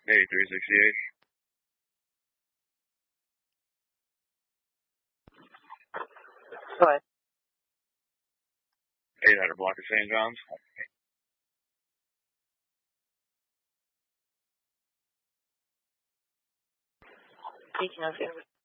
Hey, 368. 800 block of St. John's. Speaking of